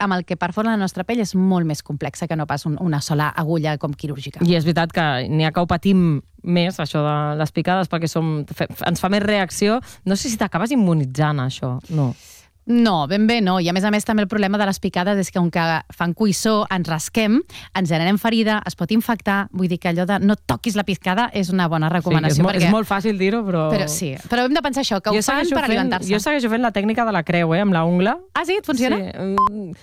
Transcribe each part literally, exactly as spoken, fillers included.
amb el que perfora la nostra pell és molt més complexa que no pas un, una sola agulla com quirúrgica. I és veritat que n'hi ha que ho patim més, això de les picades, perquè som, ens fa més reacció. No sé si t'acabes immunitzant, això. No. No, ben bé no. I a més a més també el problema de les picades és que on que fan cuissó, ens rasquem, ens generem ferida, es pot infectar. Vull dir que allò de no toquis la picada és una bona recomanació. Sí, és, molt, perquè... és molt fàcil dir-ho, però... Però sí, però hem de pensar això, que ho fan per alimentar-se. Jo segueixo fent la tècnica de la creu, eh, amb la ungla. Ah, sí? Et funciona? Sí.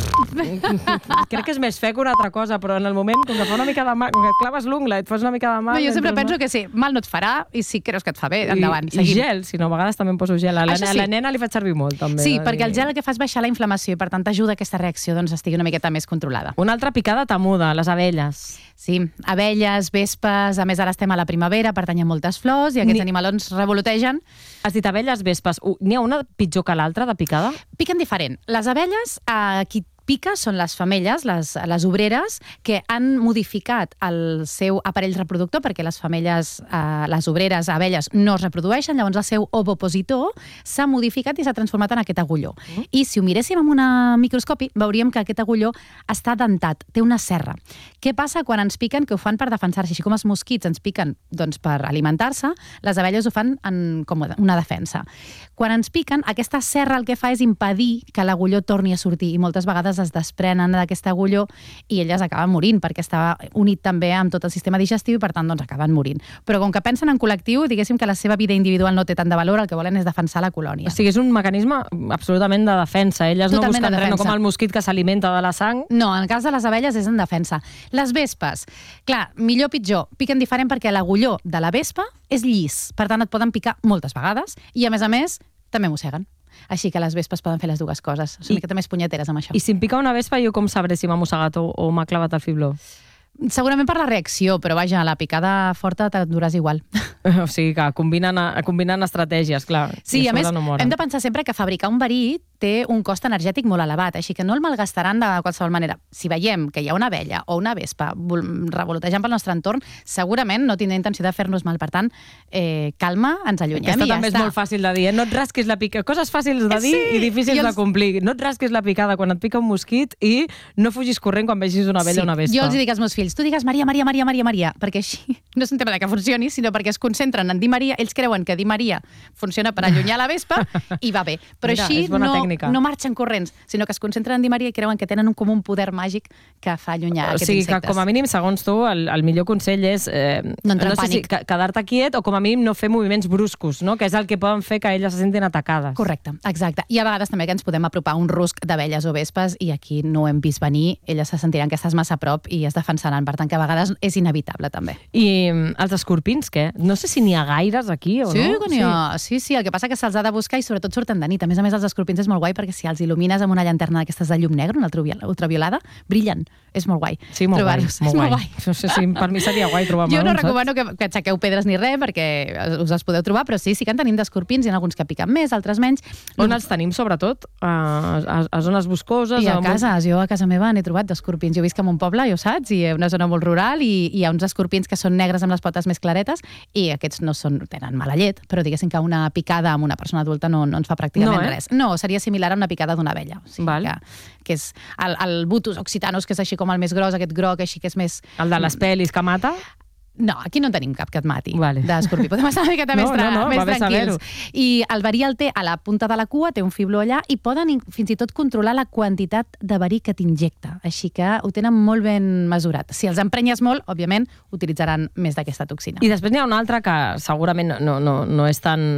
Crec que és més fe que una altra cosa, però en el moment, com que fa una mica de mal, com que et claves l'ungla i et fas una mica de mal... No, jo sempre penso no... que sí, mal no et farà, i si creus que et fa bé, endavant, I, seguim. I gel, si no, a vegades també em poso gel. A la, sí. a la nena li faig servir molt, també. Sí, perquè el gel el que fa és baixar la inflamació i per tant ajuda a aquesta reacció doncs, estigui una miqueta més controlada. Una altra picada temuda, les abelles. Sí, abelles, vespes, a més ara estem a la primavera, per tant hi ha moltes flors i aquests Ni... animalons revolotegen. Has dit abelles, vespes. N'hi ha una pitjor que l'altra de picada? Piquen diferent. Les abelles, eh, qui pica són les femelles, les, les obreres, que han modificat el seu aparell reproductor perquè les femelles, eh, les obreres, abelles, no es reprodueixen, llavors el seu ovopositor s'ha modificat i s'ha transformat en aquest agulló. Mm. I si ho miréssim amb un microscopi, veuríem que aquest agulló està dentat, té una serra. Què passa quan ens piquen? Que ho fan per defensar-se. Així com els mosquits ens piquen doncs, per alimentar-se, les abelles ho fan en, com una defensa. Quan ens piquen, aquesta serra el que fa és impedir que l'agulló torni a sortir i moltes vegades es desprenen d'aquest agulló i elles acaben morint perquè està unit també amb tot el sistema digestiu i per tant doncs acaben morint. Però com que pensen en col·lectiu, diguéssim que la seva vida individual no té tant de valor, el que volen és defensar la colònia. O sigui, és un mecanisme absolutament de defensa. Elles Totalment no busquen de res, no com el mosquit que s'alimenta de la sang. No, en el cas de les abelles és en defensa. Les vespes, clar, millor o pitjor, piquen diferent perquè l'agulló de la vespa és llis, per tant et poden picar moltes vegades i a més a més també mosseguen. Així que les vespes poden fer les dues coses. Són una miqueta més punyeteres amb això. I si em pica una vespa, jo com sabré si m'ha mossegat o, o m'ha clavat el fibló? Segurament per la reacció, però vaja, la picada forta t'enduràs igual. O sigui que combinen, combinen estratègies, clar. Sí, a més, no hem de pensar sempre que fabricar un verí té un cost energètic molt elevat, així que no el malgastaran de qualsevol manera. Si veiem que hi ha una abella o una vespa revolotejant pel nostre entorn, segurament no tindrà intenció de fer-nos mal. Per tant, eh, calma, ens allunyem Aquesta i ja també està. és molt fàcil de dir, eh? No et rasquis la picada. Coses fàcils de dir sí, i difícils els... de complir. No et rasquis la picada quan et pica un mosquit i no fugis corrent quan vegis una abella sí, o una vespa. Jo els dic als meus fills, tu digues Maria, Maria, Maria, Maria, Maria, perquè així no és un tema de que funcioni, sinó perquè es concentren en dir Maria, ells creuen que dir Maria funciona per allunyar la vespa i va bé. Però Mira, així no, no marxen corrents, sinó que es concentren en dir Maria i creuen que tenen un comú poder màgic que fa allunyar o aquests sigui, insectes. Que com a mínim, segons tu, el, el millor consell és eh, no, no sé si quedar-te quiet o com a mínim no fer moviments bruscos, no? Que és el que poden fer que elles se sentin atacades. Correcte, exacte. I a vegades també que ens podem apropar a un rusc d'abelles o vespes i aquí no ho hem vist venir, elles se sentiran que estàs massa a prop i es defensaran, per tant que a vegades és inevitable també. I els escorpins, què? No sé si n'hi ha gaires aquí o sí, no. Que sí, ha. sí, sí, el que passa que se'ls ha de buscar i sobretot surten de nit. A més a més, els escorpins és molt guai perquè si els il·lumines amb una llanterna d'aquestes de llum negre, una ultraviolada, brillen. És molt guai. Sí, molt guai. Molt és molt guai. No sé si per mi seria guai trobar-me Jo no un, recomano que, que aixequeu pedres ni res perquè us els podeu trobar, però sí, sí que en tenim d'escorpins, hi ha alguns que piquen més, altres menys. On els tenim, sobretot? A, a, a zones boscoses? I a, a casa, molt... jo a casa meva n'he trobat d'escorpins. Jo visc en un poble, ja ho saps, i una zona molt rural, i, i hi ha uns escorpins que són negres amb les potes més claretes, i aquests no són, tenen mala llet, però diguéssim que una picada amb una persona adulta no, no ens fa pràcticament no, eh? res. No, seria similar a una picada d'una abella. O sigui Val. que, que és el, el Butus occitanus, que és així com el més gros, aquest groc, així que és més... El de les pel·lis que mata? No, aquí no en tenim cap que et mati, vale. d'escorpí. Podem estar una miqueta no, més, tra no, no, més tranquils. I el verí el té a la punta de la cua, té un fibló allà, i poden fins i tot controlar la quantitat de verí que t'injecta. Així que ho tenen molt ben mesurat. Si els emprenyes molt, òbviament, utilitzaran més d'aquesta toxina. I després n'hi ha una altra que segurament no, no, no és tan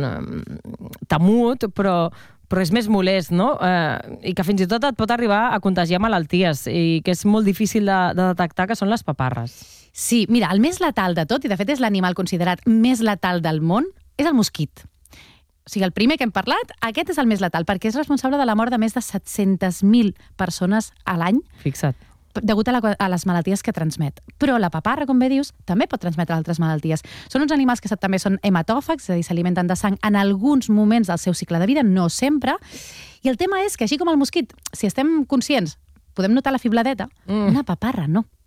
temut, però però és més molest, no? Eh, I que fins i tot et pot arribar a contagiar malalties i que és molt difícil de, de detectar, que són les paparres. Sí, mira, el més letal de tot, i de fet és l'animal considerat més letal del món, és el mosquit. O sigui, el primer que hem parlat, aquest és el més letal, perquè és responsable de la mort de més de set-centes mil persones a l'any. Fixa't. Degut a, la, a les malalties que transmet. Però la paparra, com bé dius, també pot transmetre altres malalties. Són uns animals que també són hematòfags, és a dir, s'alimenten de sang en alguns moments del seu cicle de vida, no sempre. I el tema és que, així com el mosquit, si estem conscients, podem notar la fibladeta, mm. una paparra no.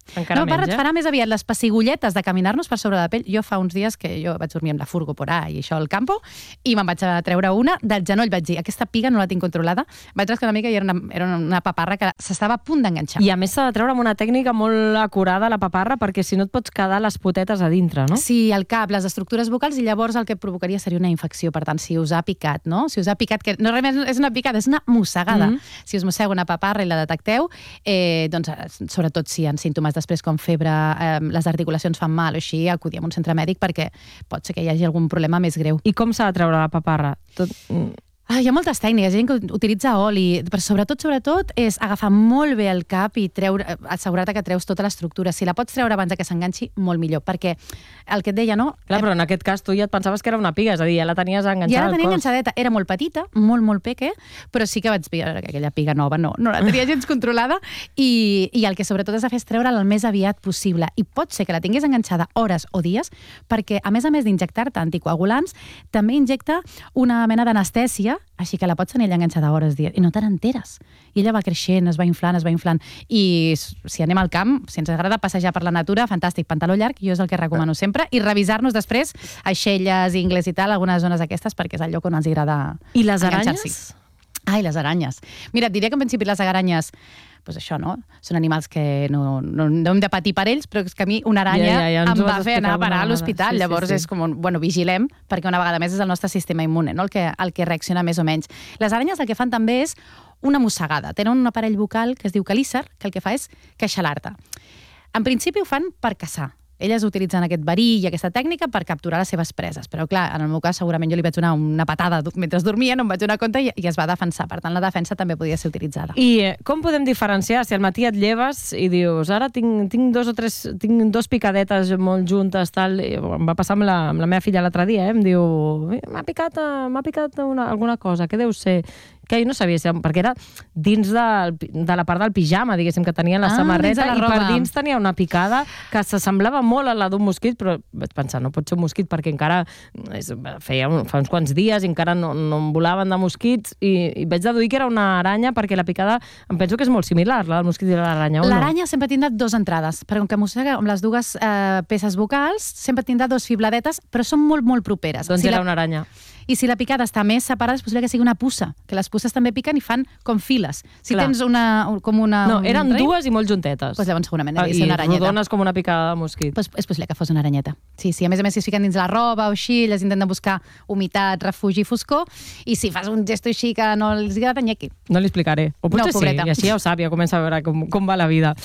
Encara no, menys, para, et eh? farà més aviat les pessigolletes de caminar-nos per sobre la pell. Jo fa uns dies que jo vaig dormir amb la furgo por ahí i això al campo, i me'n vaig a treure una del genoll. Vaig dir, aquesta piga no la tinc controlada. Vaig rascar una mica i era una, era una paparra que s'estava a punt d'enganxar. I a més s'ha de treure amb una tècnica molt acurada la paparra, perquè si no et pots quedar les potetes a dintre, no? Sí, el cap, les estructures vocals, i llavors el que provocaria seria una infecció. Per tant, si us ha picat, no? Si us ha picat, que no res més és una picada, és una mossegada. Mm -hmm. Si us mossega una paparra i la detecteu, eh, doncs, sobretot si hi ha símptomes després com febre, eh, les articulacions fan mal o així, acudir a un centre mèdic perquè pot ser que hi hagi algun problema més greu. I com s'ha de treure la paparra? Tot... Ah, hi ha moltes tècniques, hi ha gent que utilitza oli, però sobretot, sobretot, és agafar molt bé el cap i treure, assegurar-te que treus tota l'estructura. Si la pots treure abans que s'enganxi, molt millor, perquè el que et deia, no? Clar, però en aquest cas tu ja et pensaves que era una piga, és a dir, ja la tenies enganxada al cos. Ja la tenia enganxadeta, era molt petita, molt, molt peque, però sí que vaig veure que aquella piga nova no, no la tenia gens controlada, i, i el que sobretot has de fer és treure-la el més aviat possible, i pot ser que la tingués enganxada hores o dies, perquè a més a més d'injectar-te anticoagulants, també injecta una mena d'anestèsia, així que la pots tenir allà enganxada hores, dies, i no te n'enteres. I ella va creixent, es va inflant, es va inflant. I si anem al camp, si ens agrada passejar per la natura, fantàstic, pantaló llarg, jo és el que recomano sempre, i revisar-nos després aixelles, ingles i tal, algunes zones aquestes, perquè és el lloc on els agrada I les enganxar-s'hi. aranyes? Ai, les aranyes. Mira, et diria que en principi les aranyes, pues això, no? Són animals que no, no, no hem de patir per ells, però és que a mi una aranya ja, ja, ja em va fer anar a parar a l'hospital. Sí, sí, Llavors sí. és com, un, bueno, vigilem, perquè una vegada més és el nostre sistema immune, no? el, que, el que reacciona més o menys. Les aranyes el que fan també és una mossegada. Tenen un aparell bucal que es diu quelícer, que el que fa és queixalar-te. En principi ho fan per caçar. Elles utilitzen aquest verí i aquesta tècnica per capturar les seves preses. Però, clar, en el meu cas, segurament jo li vaig donar una patada mentre dormia, no em vaig donar compte i, i es va defensar. Per tant, la defensa també podia ser utilitzada. I eh, com podem diferenciar si al matí et lleves i dius, ara tinc, tinc dos o tres, tinc dos picadetes molt juntes, tal, i em va passar amb la, amb la meva filla l'altre dia, eh? Em diu, m'ha picat, m'ha picat una, alguna cosa, què deu ser? Que jo no sabia, perquè era dins de, de la part del pijama, diguéssim, que tenia la ah, samarreta, la i roba. per dins tenia una picada que s'assemblava molt a la d'un mosquit, però vaig pensar, no pot ser un mosquit perquè encara és, feia un, fa uns quants dies i encara no, no em volaven de mosquits, i, i vaig deduir que era una aranya perquè la picada em penso que és molt similar, la del mosquit i l'aranya, o no? L'aranya sempre tindrà dues entrades, perquè com que mossega amb les dues eh, peces vocals, sempre tindrà dos fibladetes, però són molt, molt properes. Doncs si era la... una aranya. I si la picada està més separada, és possible que sigui una puça, que les puces també piquen i fan com files. Si Clar. tens una, com una... No, un eren rei, dues i molt juntetes. Doncs llavors segurament devia I ser una aranyeta. rodones com una picada de mosquit. Pues és possible que fos una aranyeta. Sí, sí, a més a més, si es fiquen dins la roba o així, elles intenten buscar humitat, refugi, foscor, i si fas un gesto així que no els agrada, nyaqui. No li explicaré. O potser No, sí, pobreta. i així ja ho sap, ja comença a veure com, com va la vida.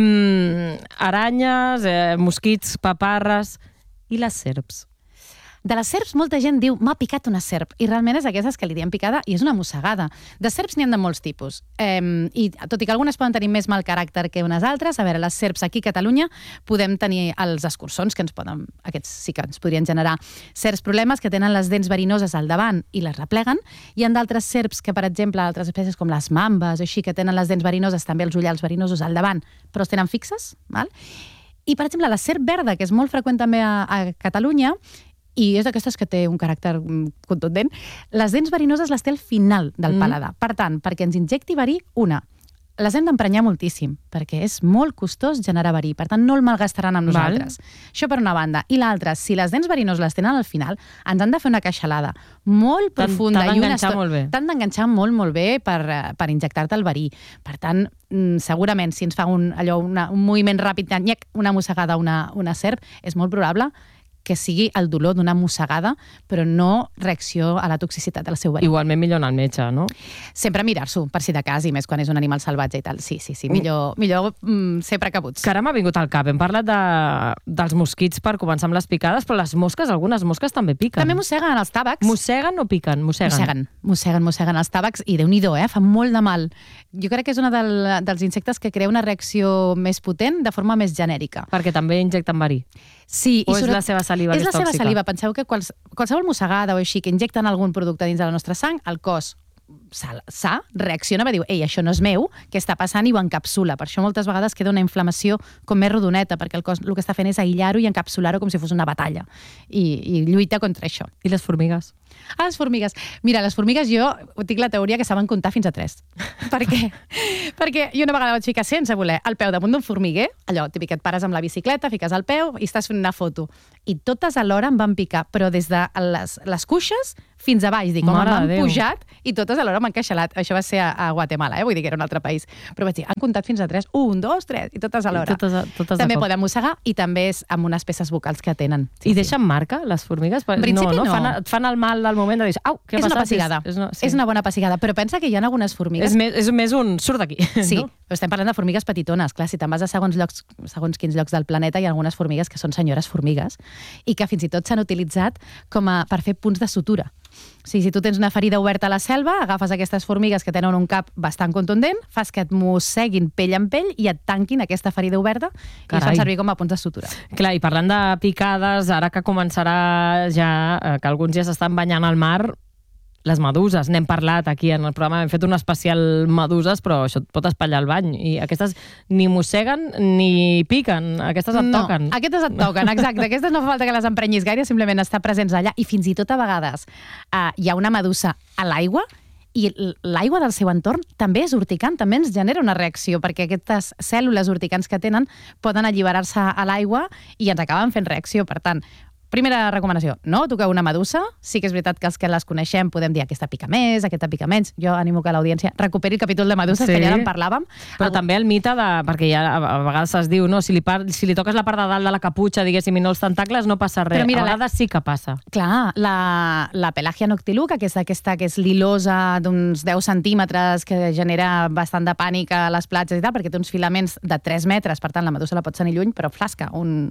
Mm, aranyes, eh, mosquits, paparres i les serps. De les serps, molta gent diu, m'ha picat una serp, i realment és aquestes que li diem picada i és una mossegada. De serps n'hi ha de molts tipus, eh, i tot i que algunes poden tenir més mal caràcter que unes altres, a veure, les serps aquí a Catalunya podem tenir els escurçons, que ens poden, aquests sí que ens podrien generar certs problemes, que tenen les dents verinoses al davant i les repleguen. Hi ha d'altres serps que, per exemple, altres espècies com les mambes, així, que tenen les dents verinoses, també els ullals verinosos al davant, però els tenen fixes, val? I, per exemple, la serp verda, que és molt freqüent també a, a Catalunya, i és d'aquestes que té un caràcter contundent, les dents verinoses les té al final del paladar. Mm. Per tant, perquè ens injecti verí, una, les hem d'emprenyar moltíssim, perquè és molt costós generar verí, per tant no el malgastaran amb nosaltres. Val. Això per una banda. I l'altra, si les dents verinoses les tenen al final, ens han de fer una queixalada molt profunda. T'han d'enganxar molt bé. T'han d'enganxar molt, molt bé per, per injectar-te el verí. Per tant, segurament, si ens fa un, allò, una, un moviment ràpid, una mossegada, una, una serp, és molt probable que sigui el dolor d'una mossegada, però no reacció a la toxicitat del seu verí. Igualment millor anar al metge, no? Sempre mirar-s'ho, per si de cas, i més quan és un animal salvatge i tal. Sí, sí, sí, millor, millor mm, ser precabuts. Que ara m'ha vingut al cap. Hem parlat de, dels mosquits per començar amb les picades, però les mosques, algunes mosques també piquen. També mosseguen els tàbacs. Mosseguen o piquen? Mosseguen. Mosseguen, mosseguen, mosseguen els tàbacs, i déu-n'hi-do, eh? Fa molt de mal. Jo crec que és un del, dels insectes que crea una reacció més potent de forma més genèrica. Perquè també injecten verí. Sí, o i és sobre... la seva saliva és que és la seva tòxica? saliva. Penseu que quals... qualsevol mossegada o així que injecten algun producte dins de la nostra sang, el cos sa reacciona, va dir, ei, això no és meu, què està passant, i ho encapsula. Per això moltes vegades queda una inflamació com més rodoneta, perquè el cos el que està fent és aïllar-ho i encapsular-ho com si fos una batalla. I, i lluita contra això. I les formigues? Ah, les formigues. Mira, les formigues jo tinc la teoria que saben comptar fins a tres. Per què? Perquè jo una vegada vaig ficar sense voler el peu damunt d'un formiguer, allò típic que et pares amb la bicicleta, fiques el peu i estàs fent una foto. I totes alhora em van picar, però des de les, les cuixes fins a baix. Dic, home, m'han pujat i totes alhora m'han queixalat. Això va ser a, a Guatemala, eh? Vull dir que era un altre país. Però vaig dir, han comptat fins a tres. Un, dos, tres, i totes alhora. I totes, totes també poden mossegar i també és amb unes peces vocals que tenen. Sí, I deixen sí. marca, les formigues? En principi no. no. no. Fan, et fan el mal del moment de dir, au, què és ha una pessigada. És, una, sí. és una bona pessigada, però pensa que hi ha algunes formigues... És més, és més un surt d'aquí. Sí, no? però estem parlant de formigues petitones. Clar, si te'n vas a segons, llocs, segons quins llocs del planeta, hi ha algunes formigues que són senyores formigues i que fins i tot s'han utilitzat com a, per fer punts de sutura. O sigui, si tu tens una ferida oberta a la selva, agafes aquestes formigues que tenen un cap bastant contundent, fas que et mosseguin pell en pell i et tanquin aquesta ferida oberta. Carai. I es fan servir com a punts de sutura. Clar, i parlant de picades, ara que començarà ja, que alguns ja s'estan banyant al mar, les meduses, n'hem parlat aquí en el programa, hem fet un especial meduses, però això et pot espatllar al bany. I aquestes ni mosseguen ni piquen, aquestes et no, toquen. No, aquestes et toquen, exacte. Aquestes no fa falta que les emprenyis gaire, simplement estar presents allà. I fins i tot a vegades uh, hi ha una medusa a l'aigua i l'aigua del seu entorn també és urticant, també ens genera una reacció, perquè aquestes cèl·lules urticants que tenen poden alliberar-se a l'aigua i ens acaben fent reacció. Per tant, primera recomanació, no toqueu una medusa. Sí que és veritat que els que les coneixem podem dir aquesta pica més, aquesta pica menys. Jo animo que l'audiència recuperi el capítol de meduses, sí, que ja en parlàvem. Però Algú... també el mite de... Perquè ja a vegades es diu, no, si li, par... si li toques la part de dalt de la caputxa, diguéssim, i no els tentacles, no passa res. Però mira, a vegades la... sí que passa. Clar, la, la Pelagia noctiluca, que és aquesta que és lilosa d'uns deu centímetres, que genera bastant de pànic a les platges i tal, perquè té uns filaments de tres metres, per tant, la medusa la pots tenir lluny, però flasca, un,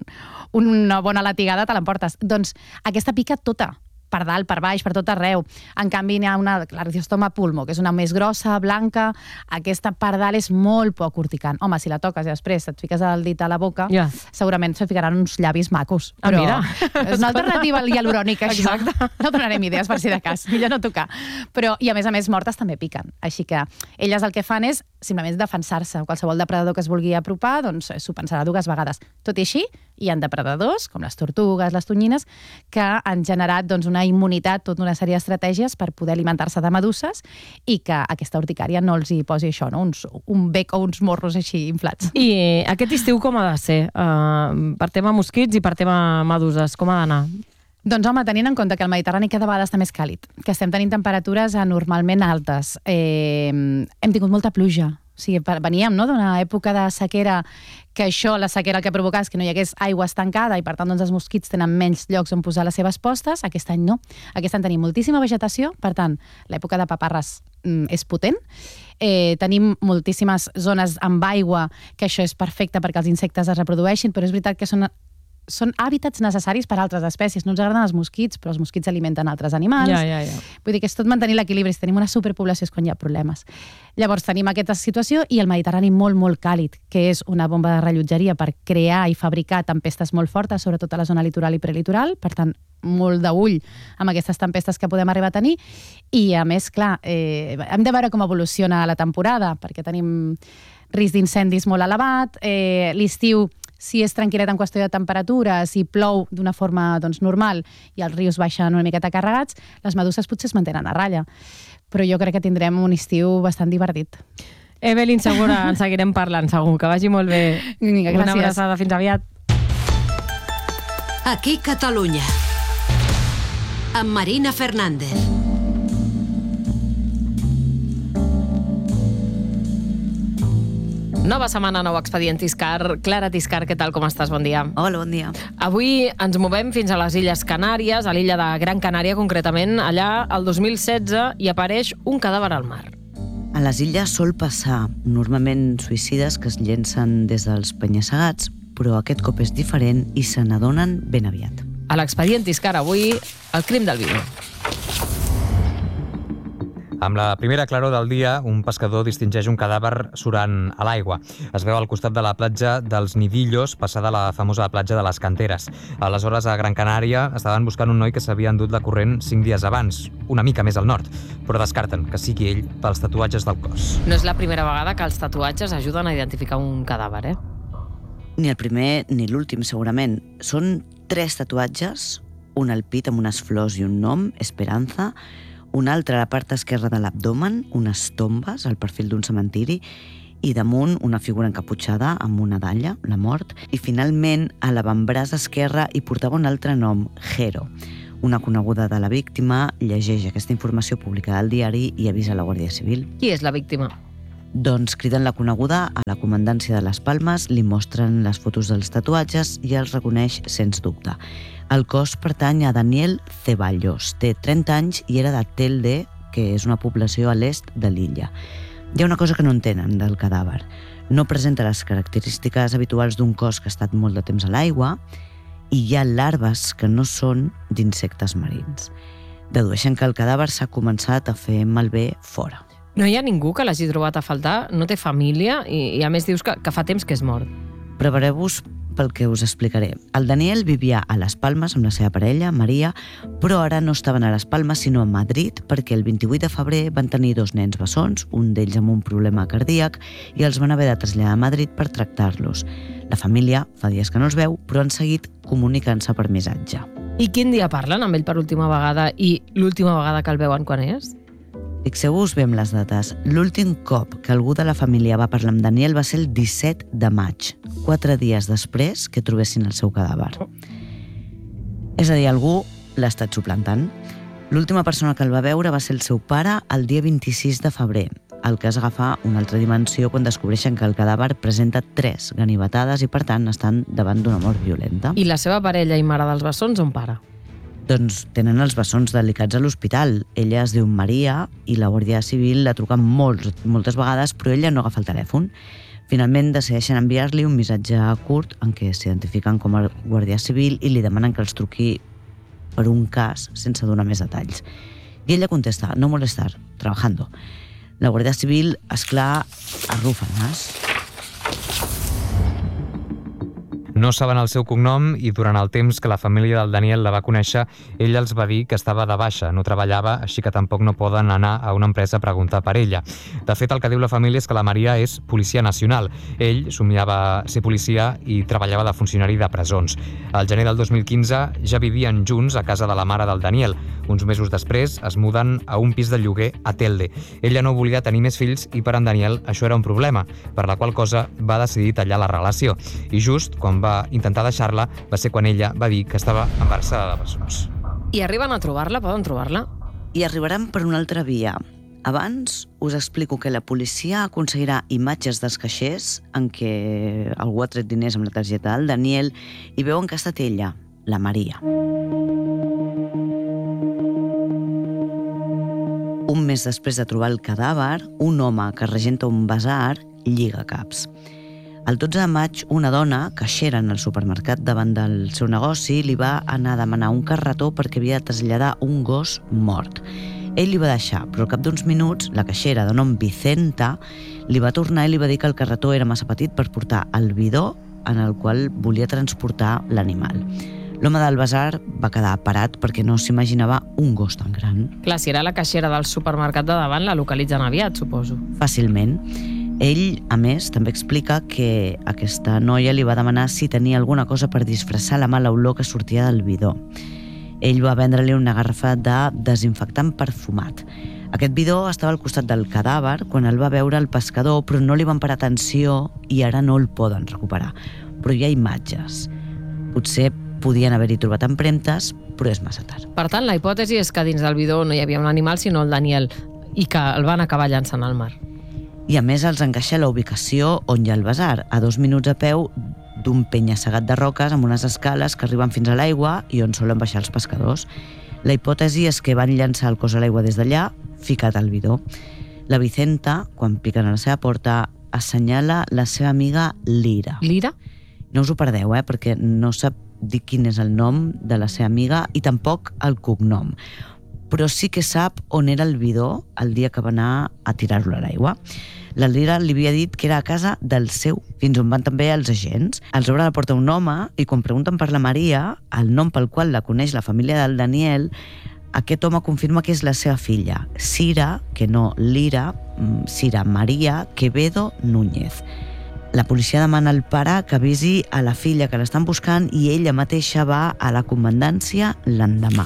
una bona latigada te l'emportes. Doncs aquesta pica tota, per dalt, per baix, per tot arreu. En canvi, n'hi ha una, la Rhizostoma pulmo, que és una més grossa, blanca. Aquesta per dalt és molt poc urticant. Home, si la toques i després et fiques el dit a la boca, yeah. segurament se't ficaran uns llavis macos. Però ah, mira. És una alternativa al hialurònic, això. Exacte. No donarem idees per si de cas, millor no tocar. Però, i a més a més, mortes també piquen. Així que elles el que fan és simplement defensar-se. Qualsevol depredador que es vulgui apropar, doncs s'ho pensarà dues vegades. Tot i així, hi ha depredadors, com les tortugues, les tonyines, que han generat doncs, una immunitat, tota una sèrie d'estratègies per poder alimentar-se de meduses i que aquesta urticària no els hi posi això, no? Uns, un bec o uns morros així inflats. I aquest estiu com ha de ser? Uh, per tema mosquits i per tema meduses, com ha d'anar? Doncs home, tenint en compte que el Mediterrani cada vegada està més càlid, que estem tenint temperatures anormalment altes, eh, hem tingut molta pluja. O sigui, veníem no, d'una època de sequera, que això, la sequera el que provocava és que no hi hagués aigua estancada i per tant doncs, els mosquits tenen menys llocs on posar les seves postes. Aquest any no. Aquest any tenim moltíssima vegetació, per tant, l'època de paparres mm, és potent. Eh, tenim moltíssimes zones amb aigua, que això és perfecte perquè els insectes es reprodueixin, però és veritat que són són hàbitats necessaris per a altres espècies. No ens agraden els mosquits, però els mosquits alimenten altres animals. Ja, ja, ja. Vull dir que és tot mantenir l'equilibri. Si tenim una superpoblació és quan hi ha problemes. Llavors tenim aquesta situació i el Mediterrani molt, molt càlid, que és una bomba de rellotgeria per crear i fabricar tempestes molt fortes, sobretot a la zona litoral i prelitoral. Per tant, molt d'ull amb aquestes tempestes que podem arribar a tenir. I, a més, clar, eh, hem de veure com evoluciona la temporada, perquè tenim risc d'incendis molt elevat. Eh, l'estiu, si és tranquil·let en qüestió de temperatura, si plou d'una forma doncs, normal i els rius baixen una miqueta carregats, les meduses potser es mantenen a ratlla. Però jo crec que tindrem un estiu bastant divertit. Evelyn Segura, en seguirem parlant, segur. Que vagi molt bé. Vinga, gràcies. Una abraçada, fins aviat. Aquí Catalunya, amb Marina Fernández. Nova setmana, nou expedient Tiscar. Clara Tiscar, què tal, com estàs? Bon dia. Hola, bon dia. Avui ens movem fins a les Illes Canàries, a l'illa de Gran Canària concretament. Allà, el dos mil setze, hi apareix un cadàver al mar. A les illes sol passar, normalment suïcides que es llencen des dels penya-segats, però aquest cop és diferent i se n'adonen ben aviat. A l'expedient Tiscar avui, el crim del vidre. Amb la primera claror del dia, un pescador distingeix un cadàver surant a l'aigua. Es veu al costat de la platja dels Nidillos, passada la famosa platja de les Canteres. Aleshores, a Gran Canària, estaven buscant un noi que s'havia endut la corrent cinc dies abans, una mica més al nord, però descarten que sigui ell pels tatuatges del cos. No és la primera vegada que els tatuatges ajuden a identificar un cadàver, eh? Ni el primer ni l'últim, segurament. Són tres tatuatges, un al pit amb unes flors i un nom, Esperanza, un altre a la part esquerra de l'abdomen, unes tombes al perfil d'un cementiri, i damunt una figura encaputxada amb una dalla, la mort, i finalment a l'avantbraç esquerre hi portava un altre nom, Jero. Una coneguda de la víctima llegeix aquesta informació publicada al diari i avisa la Guàrdia Civil. Qui és la víctima? Doncs criden la coneguda a la comandància de les Palmes, li mostren les fotos dels tatuatges i els reconeix sens dubte. El cos pertany a Daniel Ceballos, té trenta anys i era de Telde, que és una població a l'est de l'illa. Hi ha una cosa que no entenen del cadàver. No presenta les característiques habituals d'un cos que ha estat molt de temps a l'aigua i hi ha larves que no són d'insectes marins. Dedueixen que el cadàver s'ha començat a fer malbé fora. No hi ha ningú que l'hagi trobat a faltar, no té família i, i a més dius que, que fa temps que és mort. Prepareu-vos pel que us explicaré. El Daniel vivia a Les Palmes amb la seva parella, Maria, però ara no estaven a Les Palmes sinó a Madrid perquè el vint-i-vuit de febrer van tenir dos nens bessons, un d'ells amb un problema cardíac, i els van haver de traslladar a Madrid per tractar-los. La família fa dies que no els veu, però han seguit comunicant-se per missatge. I quin dia parlen amb ell per última vegada i l'última vegada que el veuen quan és? Fixeu-vos bé amb les dates. L'últim cop que algú de la família va parlar amb Daniel va ser el disset de maig, quatre dies després que trobessin el seu cadàver. És a dir, algú l'ha estat suplantant. L'última persona que el va veure va ser el seu pare el dia vint-i-sis de febrer, el que és agafar una altra dimensió quan descobreixen que el cadàver presenta tres ganivetades i, per tant, estan davant d'una mort violenta. I la seva parella i mare dels bessons on para? Doncs tenen els bessons delicats a l'hospital. Ella es diu Maria i la Guàrdia Civil la truca molts, moltes vegades, però ella no agafa el telèfon. Finalment decideixen enviar-li un missatge curt en què s'identifiquen com a Guàrdia Civil i li demanen que els truqui per un cas sense donar més detalls. I ella contesta, no molestar, trabajando. La Guàrdia Civil, esclar, arrufa el nas. No saben el seu cognom i durant el temps que la família del Daniel la va conèixer, ell els va dir que estava de baixa, no treballava, així que tampoc no poden anar a una empresa a preguntar per ella. De fet, el que diu la família és que la Maria és policia nacional. Ell somiava ser policia i treballava de funcionari de presons. Al gener del dos mil quinze ja vivien junts a casa de la mare del Daniel. Uns mesos després es muden a un pis de lloguer a Telde. Ella no volia tenir més fills i per en Daniel això era un problema, per la qual cosa va decidir tallar la relació. I just quan va intentar deixar-la va ser quan ella va dir que estava embarassada de bessons. I arriben a trobar-la? Poden trobar-la? I arribaran per una altra via. Abans us explico que la policia aconseguirà imatges dels caixers en què algú ha tret diners amb la targeta del Daniel i veuen que ha estat ella, la Maria. Un mes després de trobar el cadàver, un home que regenta un basar lliga caps. El dotze de maig, una dona, caixera en el supermercat davant del seu negoci, li va anar a demanar un carretó perquè havia de traslladar un gos mort. Ell li va deixar, però al cap d'uns minuts, la caixera, de nom Vicenta, li va tornar i li va dir que el carretó era massa petit per portar el bidó en el qual volia transportar l'animal. L'home del basar va quedar parat perquè no s'imaginava un gos tan gran. Clar, si era la caixera del supermercat de davant, la localitzen aviat, suposo. Fàcilment. Ell, a més, també explica que aquesta noia li va demanar si tenia alguna cosa per disfressar la mala olor que sortia del bidó. Ell va vendre-li una garrafa de desinfectant perfumat. Aquest bidó estava al costat del cadàver quan el va veure el pescador, però no li van parar atenció i ara no el poden recuperar. Però hi ha imatges. Potser podien haver-hi trobat empremtes, però és massa tard. Per tant, la hipòtesi és que dins del bidó no hi havia un animal, sinó el Daniel, i que el van acabar llançant al mar. I a més els encaixa la ubicació on hi ha el basar, a dos minuts a peu d'un penya-segat de roques amb unes escales que arriben fins a l'aigua i on solen baixar els pescadors. La hipòtesi és que van llançar el cos a l'aigua des d'allà, ficat al bidó. La Vicenta, quan piquen a la seva porta, assenyala la seva amiga Lira. Lira? No us ho perdeu, eh, perquè no sap dir quin és el nom de la seva amiga i tampoc el cognom. però sí que sap on era el bidó el dia que va anar a tirar-lo a l'aigua. La Lira li havia dit que era a casa del seu, fins on van també els agents. Els obre la porta un home i quan pregunten per la Maria, el nom pel qual la coneix la família del Daniel, aquest home confirma que és la seva filla, Cira, que no Lira, Cira Maria Quevedo Núñez. La policia demana al pare que avisi a la filla que l'estan buscant i ella mateixa va a la comandància l'endemà.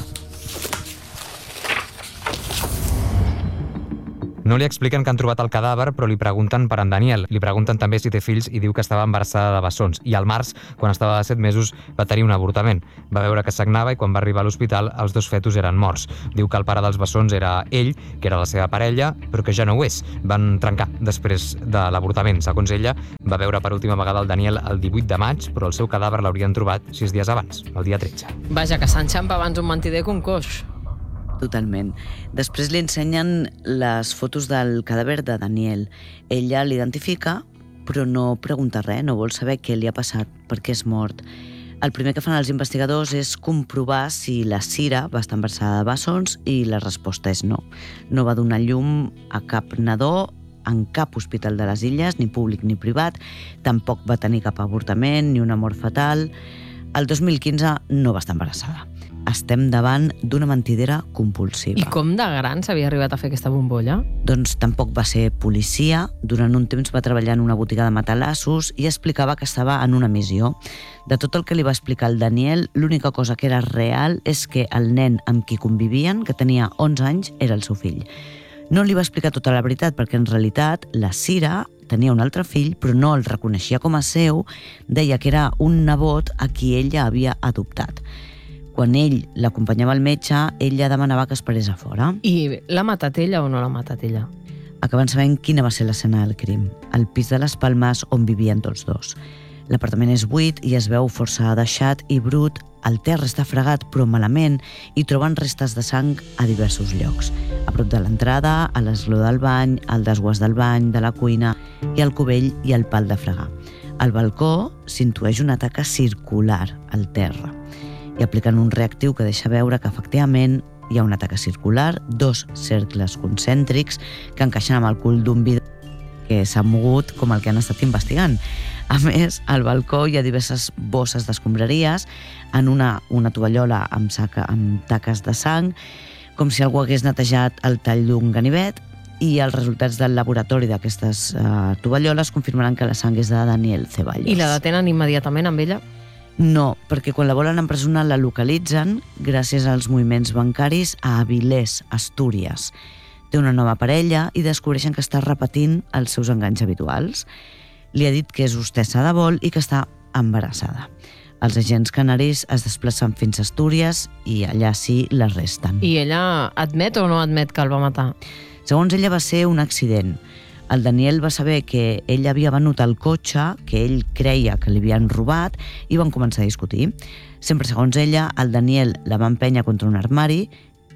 No li expliquen que han trobat el cadàver, però li pregunten per en Daniel. Li pregunten també si té fills i diu que estava embarassada de bessons. I al març, quan estava de set mesos, va tenir un avortament. Va veure que sagnava i quan va arribar a l'hospital els dos fetos eren morts. Diu que el pare dels bessons era ell, que era la seva parella, però que ja no ho és. Van trencar després de l'avortament. Segons ella, va veure per última vegada el Daniel el divuit de maig, però el seu cadàver l'haurien trobat sis dies abans, el dia tretze. Vaja, que s'enxampa abans un mentider que un coix. Totalment. Després li ensenyen les fotos del cadàver de Daniel. Ella l'identifica, però no pregunta res, no vol saber què li ha passat, per què és mort. El primer que fan els investigadors és comprovar si la Cira va estar embarassada de bessons i la resposta és no. No va donar llum a cap nadó en cap hospital de les Illes, ni públic ni privat. Tampoc va tenir cap avortament ni una mort fatal. El dos mil quinze no va estar embarassada. Estem davant d'una mentidera compulsiva. I com de gran s'havia arribat a fer aquesta bombolla? Doncs tampoc va ser policia. Durant un temps va treballar en una botiga de matalassos i explicava que estava en una missió. De tot el que li va explicar el Daniel, l'única cosa que era real és que el nen amb qui convivien, que tenia onze anys, era el seu fill. No li va explicar tota la veritat, perquè en realitat la Cira tenia un altre fill, però no el reconeixia com a seu, deia que era un nebot a qui ella havia adoptat. Quan ell l'acompanyava al metge, ella demanava que esperés a fora. I l'ha matat ella o no l'ha matat ella? Acaben sabent quina va ser l'escena del crim, el pis de les Palmes on vivien tots dos. L'apartament és buit i es veu força deixat i brut, el terra està fregat però malament i troben restes de sang a diversos llocs. A prop de l'entrada, a l'esgló del bany, al desguàs del bany, de la cuina i al cubell i al pal de fregar. Al balcó s'intueix una taca circular al terra i apliquen un reactiu que deixa veure que efectivament hi ha una taca circular, dos cercles concèntrics que encaixen amb el cul d'un vidre que s'ha mogut com el que han estat investigant. A més, al balcó hi ha diverses bosses d'escombraries, en una, una tovallola amb, saca, amb taques de sang, com si algú hagués netejat el tall d'un ganivet, i els resultats del laboratori d'aquestes uh, tovalloles confirmaran que la sang és de Daniel Ceballos. I la detenen immediatament amb ella? No, perquè quan la volen empresonar la localitzen gràcies als moviments bancaris a Avilés, Astúries. Té una nova parella i descobreixen que està repetint els seus enganys habituals. Li ha dit que és hostessa de vol i que està embarassada. Els agents canaris es desplacen fins a Astúries i allà sí l'arresten. I ella admet o no admet que el va matar? Segons ella va ser un accident. El Daniel va saber que ell havia venut el cotxe que ell creia que li havien robat i van començar a discutir. Sempre segons ella, el Daniel la va empènyer contra un armari,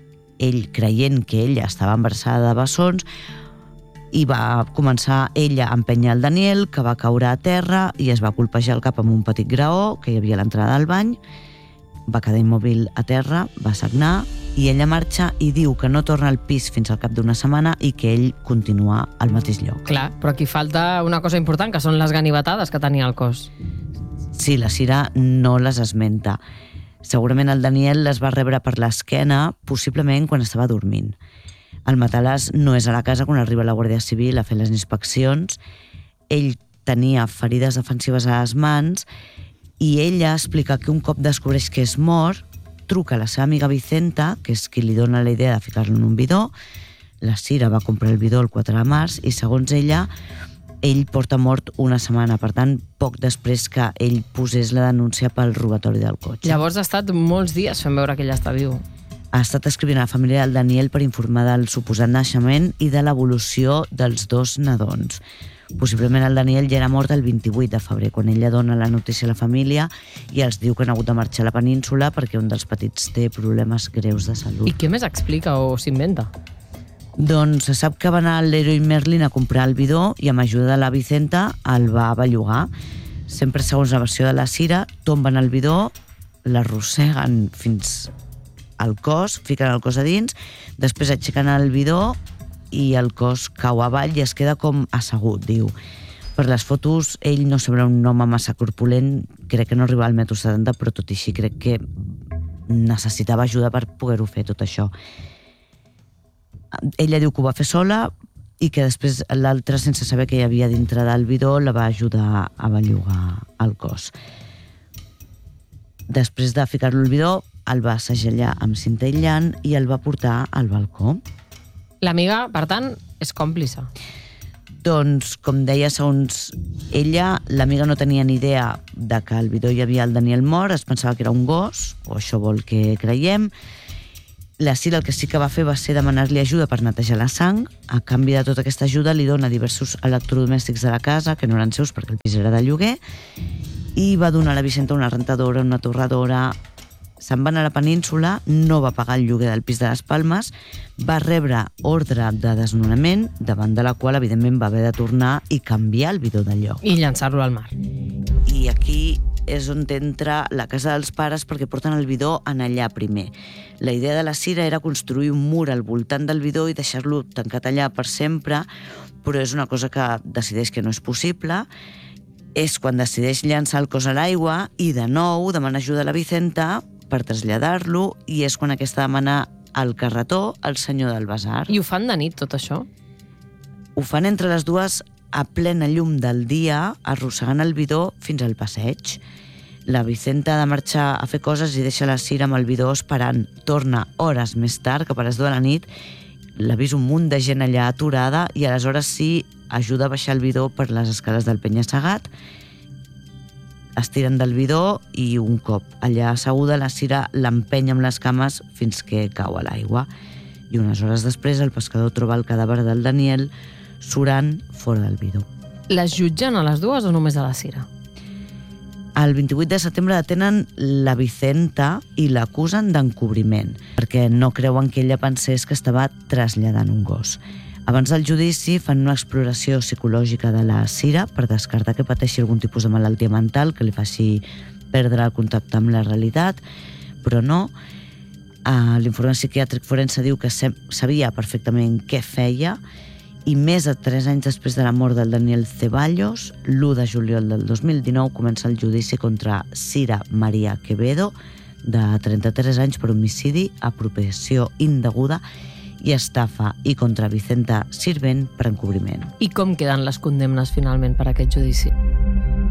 ell creient que ella estava embarassada de bessons, i va començar ella a empènyer el Daniel, que va caure a terra i es va colpejar el cap amb un petit graó que hi havia a l'entrada del bany, va quedar immòbil a terra, va sagnar, i ella marxa i diu que no torna al pis fins al cap d'una setmana i que ell continua al mateix lloc. Clar, però aquí falta una cosa important, que són les ganivetades que tenia el cos. Sí, la Cira no les esmenta. Segurament el Daniel les va rebre per l'esquena, possiblement quan estava dormint. El matalàs no és a la casa quan arriba la Guàrdia Civil a fer les inspeccions. Ell tenia ferides defensives a les mans i ella explica que un cop descobreix que és mort, truca a la seva amiga Vicenta, que és qui li dona la idea de ficar-lo en un bidó. La Cira va comprar el bidó el quatre de març i, segons ella, ell porta mort una setmana, per tant, poc després que ell posés la denúncia pel robatori del cotxe. Llavors ha estat molts dies fent veure que ell està viu. Ha estat escrivint a la família del Daniel per informar del suposat naixement i de l'evolució dels dos nadons. Possiblement el Daniel ja era mort el vint-i-vuit de febrer, quan ella dona la notícia a la família i els diu que han hagut de marxar a la península perquè un dels petits té problemes greus de salut. I què més explica o s'inventa? Doncs se sap que va anar al Leroy Merlin a comprar el bidó i amb ajuda de la Vicenta el va bellugar. Sempre segons la versió de la Cira, tomben el bidó, l'arrosseguen fins el cos, fiquen el cos a dins, després aixequen el bidó i el cos cau avall i es queda com assegut, diu. Per les fotos, ell no sembla un home massa corpulent, crec que no arriba al metro setanta, però tot i així crec que necessitava ajuda per poder-ho fer, tot això. Ella diu que ho va fer sola i que després l'altra, sense saber què hi havia dintre del bidó, la va ajudar a bellugar el cos. Després de ficar-lo al bidó, el va segellar amb cinta aïllant i el va portar al balcó. L'amiga, per tant, és còmplice. Doncs, com deia, segons ella, l'amiga no tenia ni idea de que al bidó hi havia el Daniel mort, es pensava que era un gos, o això vol que creiem. La Cira el que sí que va fer va ser demanar-li ajuda per netejar la sang. A canvi de tota aquesta ajuda li dona diversos electrodomèstics de la casa, que no eren seus perquè el pis era de lloguer, i va donar a la Vicenta una rentadora, una torradora. Se'n van a la península, no va pagar el lloguer del pis de les Palmes, va rebre ordre de desnonament, davant de la qual, evidentment, va haver de tornar i canviar el bidó de lloc. I llançar-lo al mar. I aquí és on entra la casa dels pares perquè porten el bidó en allà primer. La idea de la Cira era construir un mur al voltant del bidó i deixar-lo tancat allà per sempre, però és una cosa que decideix que no és possible. És quan decideix llançar el cos a l'aigua i, de nou, demana ajuda a la Vicenta per traslladar-lo, i és quan aquesta demana al carretó, el senyor del basar. I ho fan de nit, tot això? Ho fan entre les dues a plena llum del dia, arrossegant el bidó fins al passeig. La Vicenta ha de marxar a fer coses i deixa la Cira amb el bidó esperant. Torna hores més tard, cap a les deu de la nit, l'ha vist un munt de gent allà aturada i aleshores sí ajuda a baixar el bidó per les escales del penya-segat. Es tiren del bidó i un cop allà asseguda la Cira l'empenya amb les cames fins que cau a l'aigua. I unes hores després el pescador troba el cadàver del Daniel surant fora del bidó. Les jutgen a les dues o només a la Cira? El vint-i-vuit de setembre detenen la Vicenta i l'acusen d'encobriment, perquè no creuen que ella pensés que estava traslladant un gos. Abans del judici fan una exploració psicològica de la Cira per descartar que pateixi algun tipus de malaltia mental que li faci perdre el contacte amb la realitat, però no. L'informe psiquiàtric forense diu que sabia perfectament què feia i més de tres anys després de la mort del Daniel Ceballos, l'u de juliol del dos mil dinou, comença el judici contra Cira Maria Quevedo, de trenta-tres anys, per homicidi, apropiació indeguda i estafa, i contra Vicenta Sirvent per encobriment. I com queden les condemnes finalment per aquest judici?